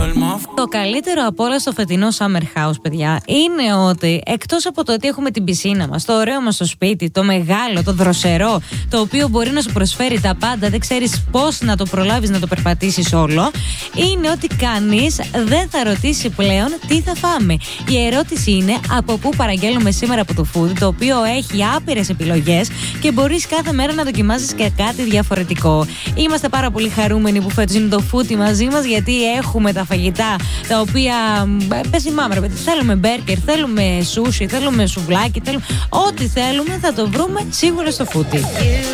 Το καλύτερο από όλα στο φετινό Summer House, παιδιά, είναι ότι εκτός από το ότι έχουμε την πισίνα μας, το ωραίο μας το σπίτι, το μεγάλο, το δροσερό, το οποίο μπορεί να σου προσφέρει τα πάντα, δεν ξέρεις πώς να το προλάβεις να το περπατήσεις όλο, είναι ότι κανείς δεν θα ρωτήσει πλέον τι θα φάμε. Η ερώτηση είναι από πού παραγγέλνουμε σήμερα από το Foodie, το οποίο έχει άπειρες επιλογές και μπορείς κάθε μέρα να δοκιμάζεις και κάτι διαφορετικό. Είμαστε πάρα πολύ χαρούμενοι που φέτος είναι το Foodie μαζί μας, γιατί έχουμε τα φαγητά τα οποία πες θυμάμαι, ρε παιδί, θέλουμε μπέρκερ, θέλουμε σούσι, θέλουμε σουβλάκι, θέλουμε ό,τι θέλουμε θα το βρούμε σίγουρα στο Foodie.